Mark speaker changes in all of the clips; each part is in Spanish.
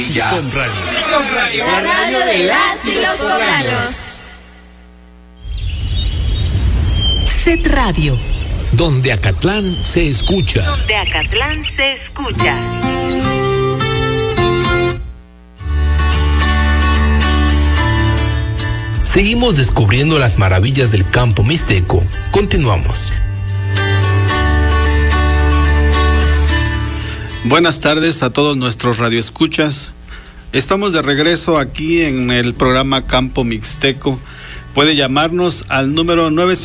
Speaker 1: Con radio.
Speaker 2: La radio de las y los poblanos.
Speaker 3: Set Radio.
Speaker 1: Donde Acatlán se escucha.
Speaker 3: Donde Acatlán se escucha.
Speaker 1: Seguimos descubriendo las maravillas del campo mixteco. Continuamos.
Speaker 4: Buenas tardes a todos nuestros radioescuchas. Estamos de regreso aquí en el programa Campo Mixteco. Puede llamarnos al número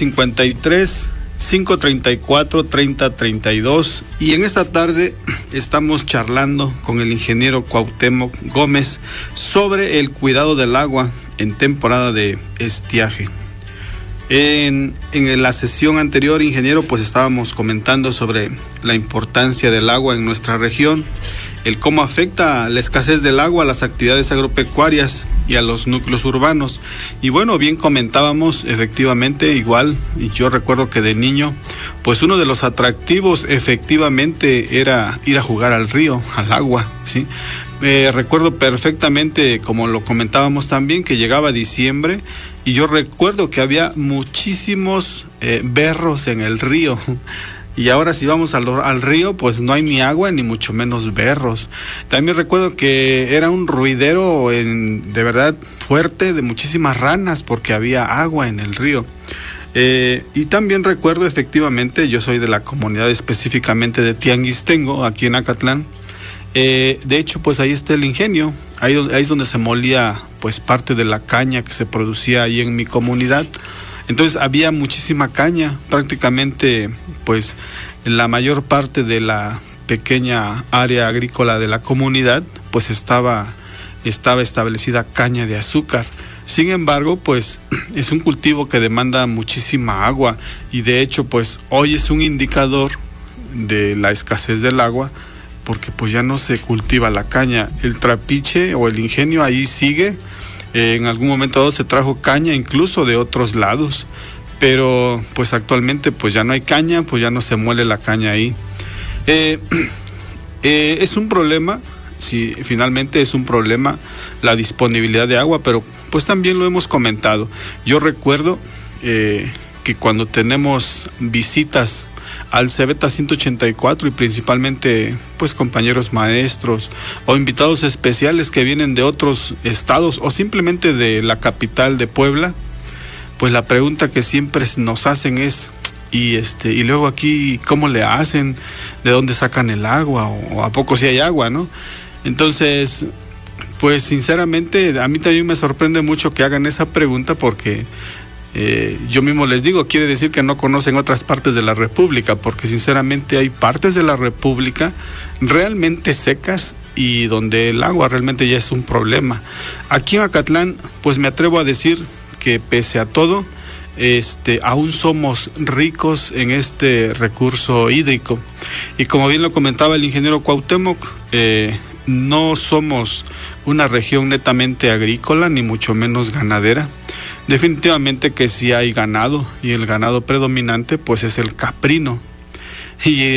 Speaker 4: 953-534-3032. Y en esta tarde estamos charlando con el ingeniero Cuauhtémoc Gómez sobre el cuidado del agua en temporada de estiaje. En la sesión anterior, ingeniero, pues estábamos comentando sobre la importancia del agua en nuestra región, el cómo afecta la escasez del agua a las actividades agropecuarias y a los núcleos urbanos. Y bueno, bien comentábamos, efectivamente, igual, y yo recuerdo que de niño, pues uno de los atractivos efectivamente era ir a jugar al río, al agua, ¿sí? Recuerdo perfectamente, como lo comentábamos también, que llegaba diciembre y yo recuerdo que había muchísimos berros en el río. Y ahora si vamos al río, pues no hay ni agua ni mucho menos berros. También recuerdo que era un ruidero de verdad fuerte de muchísimas ranas porque había agua en el río. Y también recuerdo efectivamente, yo soy de la comunidad específicamente de Tianguistengo, aquí en Acatlán. De hecho, pues ahí está el ingenio, ahí es donde se molía pues parte de la caña que se producía ahí en mi comunidad. Entonces había muchísima caña, prácticamente pues la mayor parte de la pequeña área agrícola de la comunidad pues estaba establecida caña de azúcar. Sin embargo, pues es un cultivo que demanda muchísima agua y de hecho pues hoy es un indicador de la escasez del agua porque pues ya no se cultiva la caña. El trapiche o el ingenio ahí sigue. En algún momento dado se trajo caña incluso de otros lados, pero pues actualmente pues ya no hay caña, pues ya no se muele la caña ahí. Es un problema, sí, finalmente es un problema la disponibilidad de agua, pero pues también lo hemos comentado. Yo recuerdo que cuando tenemos visitas al Cebeta 184 y principalmente pues compañeros maestros o invitados especiales que vienen de otros estados o simplemente de la capital de Puebla, pues la pregunta que siempre nos hacen es y luego aquí ¿cómo le hacen? ¿De dónde sacan el agua? ¿O a poco si hay agua, no? Entonces, pues sinceramente a mí también me sorprende mucho que hagan esa pregunta porque yo mismo les digo, quiere decir que no conocen otras partes de la República, porque sinceramente hay partes de la República realmente secas y donde el agua realmente ya es un problema. Aquí en Acatlán, pues me atrevo a decir que pese a todo, aún somos ricos en este recurso hídrico. Y como bien lo comentaba el ingeniero Cuauhtémoc, no somos una región netamente agrícola, ni mucho menos ganadera. Definitivamente que sí hay ganado y el ganado predominante pues es el caprino y